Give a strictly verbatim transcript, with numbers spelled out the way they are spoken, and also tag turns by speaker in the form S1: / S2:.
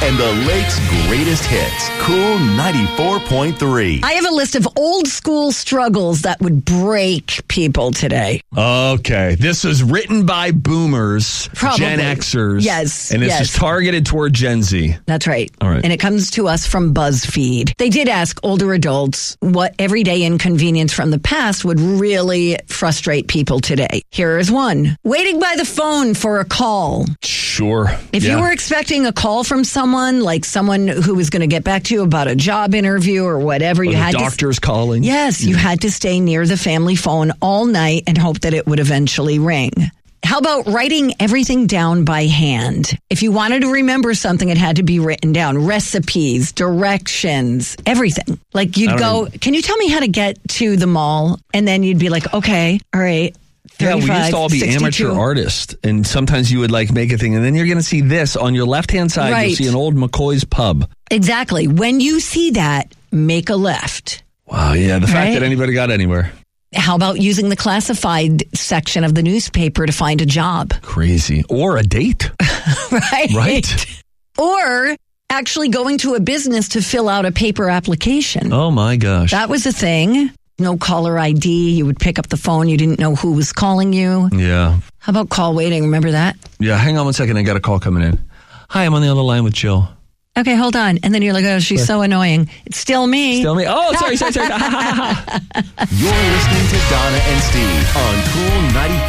S1: and the Lake's greatest hits. Cool ninety-four point three.
S2: I have a list of old school struggles that would break people today.
S3: Okay. This was written by boomers,
S2: Probably.
S3: Gen Xers.
S2: Yes,
S3: And this
S2: yes.
S3: is targeted toward Gen Z.
S2: That's right.
S3: All right.
S2: And it comes to us from BuzzFeed. They did ask older adults what everyday inconvenience from the past would really frustrate people today. Here is one. Waiting by the phone for a call.
S3: Sure.
S2: If
S3: Yeah.
S2: you were expecting a call from someone, like someone who was going to get back to you about a job interview or whatever,
S3: Or
S2: you
S3: the
S2: had
S3: doctor's
S2: to...
S3: calling.
S2: Yes, you had to stay near the family phone all night and hope that it would eventually ring. How about writing everything down by hand? If you wanted to remember something, it had to be written down. Recipes, directions, everything. Like you'd
S3: I don't
S2: go,
S3: even-
S2: can you tell me how to get to the mall? And then you'd be like, okay, all right.
S3: Yeah, we used to all be
S2: sixty-two.
S3: amateur artists, and sometimes you would like make a thing, and then you're going to see this on your left-hand side.
S2: Right.
S3: You'll see an old McCoy's Pub.
S2: Exactly. When you see that, make a left.
S3: Wow, yeah, the fact
S2: Right?
S3: that anybody got anywhere.
S2: How about using the classified section of the newspaper to find a job?
S3: Crazy. Or a date.
S2: Right?
S3: Right.
S2: Or actually going to a business to fill out a paper application.
S3: Oh, my gosh.
S2: That was a thing. No caller I D. You would pick up the phone. You didn't know who was calling you.
S3: Yeah.
S2: How about call waiting? Remember that?
S3: Yeah, hang on one second. I got a call coming in. Hi, I'm on the other line with Jill.
S2: Okay, hold on. And then you're like, oh, she's so annoying. It's still me.
S3: Still me? Oh, sorry, sorry, sorry.
S1: You're listening to Donna and Steve on Cool ninety-four.